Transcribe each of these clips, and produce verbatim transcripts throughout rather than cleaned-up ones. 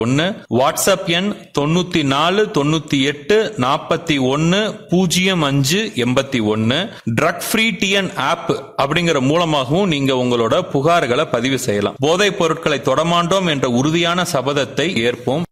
ஒன்னு வாட்ஸ்அப் எண் தொண்ணூத்தி நாலு தொண்ணூத்தி எட்டு நாற்பத்தி ஒன்னு பூஜ்ஜியம் அஞ்சு எண்பத்தி ஒன்னு ட்ரக் ஃப்ரீ டிஎன் ஆப் அப்படிங்கிற மூலமாகவும் நீங்க உங்களோட புகார்களை பதிவு செய்யலாம். போதைப் பொருட்களை தொடமாண்டோம் என்ற உறுதியான சபதத்தை ஏற்போம்.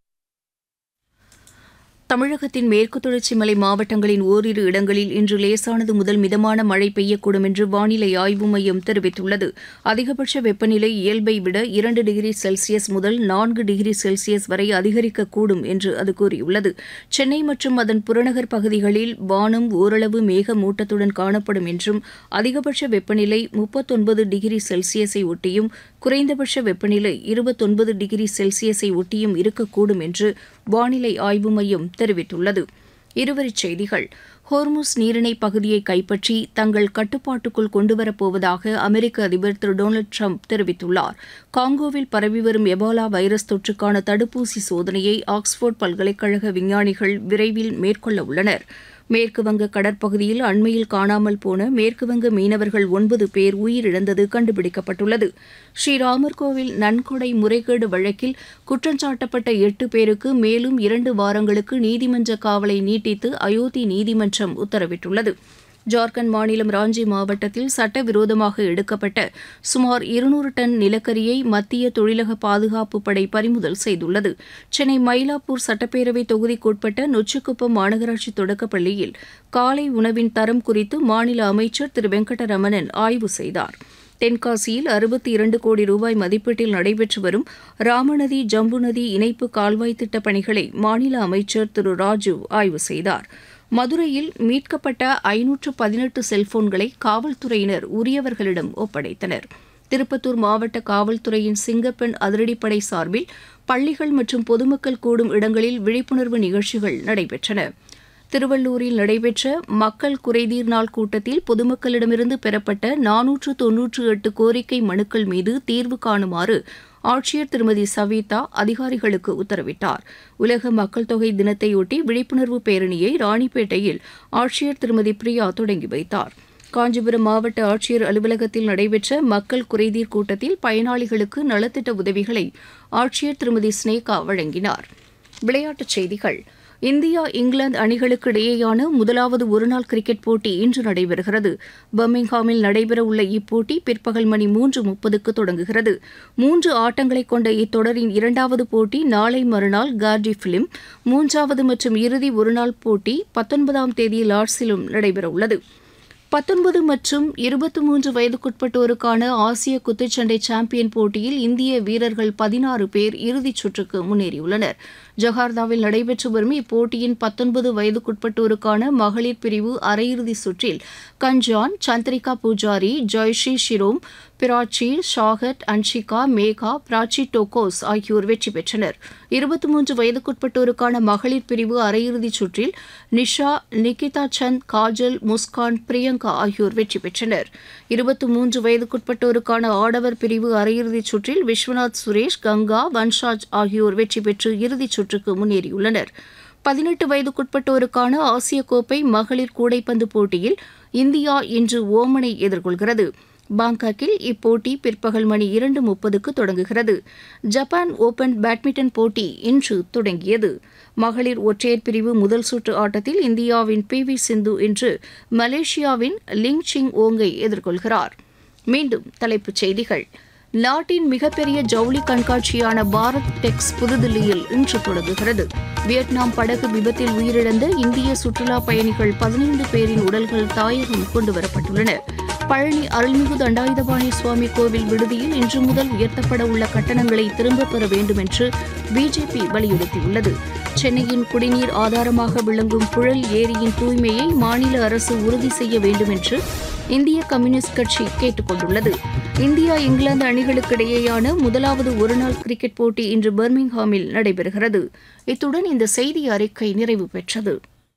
தமிழகத்தின் மேற்கு தொடர்ச்சி மலை மாவட்டங்களின் ஓரிரு இடங்களில் இன்று லேசானது முதல் மிதமான மழை பெய்யக்கூடும் என்று வானிலை ஆய்வு மையம் தெரிவித்துள்ளது. அதிகபட்ச வெப்பநிலை இயல்பை விட இரண்டு டிகிரி செல்சியஸ் முதல் நான்கு டிகிரி செல்சியஸ் வரை அதிகரிக்கக்கூடும் என்று அது கூறியுள்ளது. சென்னை மற்றும் அதன் புறநகர் பகுதிகளில் வானம் ஓரளவு மேகமூட்டத்துடன் காணப்படும் என்றும் அதிகபட்ச வெப்பநிலை முப்பத்தொன்பது டிகிரி செல்சியஸை ஒட்டியும் குறைந்தபட்ச வெப்பநிலை இருபத்தொன்பது டிகிரி செல்சியஸை ஒட்டியும் இருக்கக்கூடும் என்று வானிலை ஆய்வு மையம் தெரிவித்துள்ளது. இருவரிச் செய்திகள். ஹோர்முஸ் நீரிணை பகுதியை கைப்பற்றி தங்கள் கட்டுப்பாட்டுக்குள் கொண்டுவரப்போவதாக அமெரிக்க அதிபர் திரு டொனால்டு ட்ரம்ப் தெரிவித்துள்ளார். காங்கோவில் பரவி வரும் எபோலா வைரஸ் தொற்றுக்கான தடுப்பூசி சோதனையை ஆக்ஸ்போர்ட் பல்கலைக்கழக விஞ்ஞானிகள் விரைவில் மேற்கொள்ள உள்ளனர். மேற்குவங்க கடற்பகுதியில் அண்மையில் காணாமல் போன மேற்குவங்க மீனவர்கள் ஒன்பது பேர் உயிரிழந்தது கண்டுபிடிக்கப்பட்டுள்ளது. ஸ்ரீராமர் கோவில் நன்கொடை முறைகேடு வழக்கில் குற்றஞ்சாட்டப்பட்ட எட்டு பேருக்கு மேலும் இரண்டு வாரங்களுக்கு நீதிமன்ற காவலை நீட்டித்து அயோத்தி நீதிமன்றம் உத்தரவிட்டுள்ளது. ஜார்க்கண்ட் மாநிலம் ராஞ்சி மாவட்டத்தில் சட்டவிரோதமாக எடுக்கப்பட்ட சுமார் இருநூறு டன் நிலக்கரியை மத்திய தொழிலக பாதுகாப்பு படை பறிமுதல் செய்துள்ளது. சென்னை மயிலாப்பூர் சட்டப்பேரவை தொகுதிக்குட்பட்ட நொச்சிக்குப்பம் மாநகராட்சி தொடக்கப்பள்ளியில் காலை உணவின் தரம் குறித்து மாநில அமைச்சர் திரு வெங்கடரமணன் ஆய்வு செய்தார். தென்காசியில் அறுபத்தி இரண்டு கோடி ரூபாய் மதிப்பீட்டில் நடைபெற்று வரும் ராமநதி ஜம்பு நதி இணைப்பு கால்வாய் திட்டப் பணிகளை மாநில அமைச்சர் திரு ராஜு ஆய்வு செய்தார். மதுரையில் மீட்கப்பட்ட ஐநூற்று பதினெட்டு செல்போன்களை காவல்துறையினர் உரியவர்களிடம் ஒப்படைத்தனர். திருப்பத்தூர் மாவட்ட காவல்துறையின் சிங்கப்பெண் அதிரடிப்படை சார்பில் பள்ளிகள் மற்றும் பொதுமக்கள் கூடும் இடங்களில் விழிப்புணர்வு நிகழ்ச்சிகள் நடைபெற்றன. திருவள்ளூரில் நடைபெற்ற மக்கள் குறைதீர் நாள் கூட்டத்தில் பொதுமக்களிடமிருந்து பெறப்பட்ட நானூற்று தொன்னூற்று எட்டு கோரிக்கை மனுக்கள் மீது தீர்வு காணுமாறு ஆட்சியர் திருமதி சவிதா அதிகாரிகளுக்கு உத்தரவிட்டார். உலக மக்கள் தொகை தினத்தையொட்டி விழிப்புணர்வு பேரணியை ராணிப்பேட்டையில் ஆட்சியர் திருமதி பிரியா தொடங்கி வைத்தார். காஞ்சிபுரம் மாவட்ட ஆட்சியர் அலுவலகத்தில் நடைபெற்ற மக்கள் குறைதீர் கூட்டத்தில் பயனாளிகளுக்கு நலத்திட்ட உதவிகளை ஆட்சியர் திருமதி ஸ்னேகா வழங்கினார். விளையாட்டுச் செய்திகள். இந்தியா இங்கிலாந்து அணிகளுக்கு இடையேயான முதலாவது ஒருநாள் கிரிக்கெட் போட்டி இன்று நடைபெறுகிறது. பர்மிங்ஹாமில் நடைபெறவுள்ள இப்போட்டி பிற்பகல் மணி மூன்று முப்பதுக்கு தொடங்குகிறது. மூன்று ஆட்டங்களை கொண்ட இத்தொடரின் இரண்டாவது போட்டி நாளை மறுநாள் கார்டிஃபிலும், மூன்றாவது மற்றும் இறுதி ஒருநாள் போட்டி பத்தொன்பதாம் தேதி லார்ட்ஸிலும் நடைபெறவுள்ளது. பத்தொன்பது மற்றும் இருபத்தி மூன்று வயதுக்குட்பட்டோருக்கான ஆசிய குத்துச்சண்டை சாம்பியன் போட்டியில் இந்திய வீரர்கள் பதினாறு பேர் இறுதிச் சுற்றுக்கு முன்னேறியுள்ளனர். ஜகார்த்தாவில் நடைபெற்று வரும் இப்போட்டியின் பத்தொன்பது வயதுக்குட்பட்டோருக்கான மகளிர் பிரிவு அரையிறுதி சுற்றில் கஞ்சான், சந்திரிகா பூஜாரி, ஜெயஸ்ரீ ஷிரோம், பிராச்சி, ஷாகட், அன்ஷிகா, மேகா, பிராச்சி டோகோஸ் ஆகியோர் வெற்றி பெற்றனர். இருபத்தி மூன்று வயதுக்குட்பட்டோருக்கான மகளிர் பிரிவு அரையிறுதிச் சுற்றில் நிஷா, நிகிதா சந்த், காஜல், முஸ்கான், பிரியங்கா ஆகியோர் வெற்றி பெற்றனர். இருபத்தி மூன்று வயதுக்குட்பட்டோருக்கான ஆடவர் பிரிவு அரையிறுதிச் சுற்றில் விஸ்வநாத் சுரேஷ், கங்கா, வன்ஷாஜ் ஆகியோர் வெற்றி பெற்று இறுதிச் சுற்றுக்கு முன்னேறியுள்ளனர். பதினெட்டு வயதுக்குட்பட்டோருக்கான ஆசிய கோப்பை மகளிர் கூடைப்பந்து போட்டியில் இந்தியா இன்று ஓமனை எதிர்கொள்கிறது. பாங்காக்கில் இப்போட்டி பிற்பகல் மணி இரண்டு முப்பதுக்கு தொடங்குகிறது. ஜப்பான் ஓபன் பேட்மிண்டன் போட்டி இன்று தொடங்கியது. மகளிர் ஒற்றையர் பிரிவு முதல் சுற்று ஆட்டத்தில் இந்தியாவின் பி வி சிந்து இன்று மலேசியாவின் லிங் சிங் ஓங்கை எதிர்கொள்கிறார். மீண்டும் தலைப்புச் செய்திகள். நாட்டின் மிகப்பெரிய ஜவுளி கண்காட்சியான பாரத் டெக்ஸ் புதுதில்லியில் இன்று தொடங்குகிறது. வியட்நாம் படகு விபத்தில் உயிரிழந்த இந்திய சுற்றுலா பயணிகள் பதினைந்து பேரின் உடல்கள் தாயகம் கொண்டுவரப்பட்டுள்ளன. பழனி அருள்மிகு தண்டாயுதபாணி சுவாமி கோவில் விடுதியில் இன்று முதல் உயர்த்தப்பட உள்ள கட்டணங்களை திரும்பப் பெற வேண்டும் என்று பிஜேபி வலியுறுத்தியுள்ளது. சென்னையின் குடிநீர் ஆதாரமாக விளங்கும் புழல் ஏரியின் தூய்மையை மாநில அரசு உறுதி செய்ய வேண்டும் என்று இந்திய கம்யூனிஸ்ட் கட்சி கேட்டுக் கொண்டுள்ளது. இந்தியா இங்கிலாந்து அணிகளுக்கு இடையேயான முதலாவது ஒருநாள் கிரிக்கெட் போட்டி இன்று பர்மிங்ஹாமில் நடைபெறுகிறது. இத்துடன் இந்த செய்தி அறிக்கை நிறைவு பெற்றது.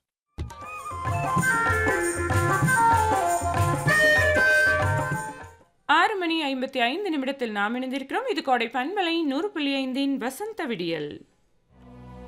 ஆறு மணி ஐம்பத்தி ஐந்து நிமிடத்தில் நாம் இணைந்திருக்கிறோம். இது கோடை பண்பலை நூறு புள்ளி ஐந்தின் வசந்த விடியல்.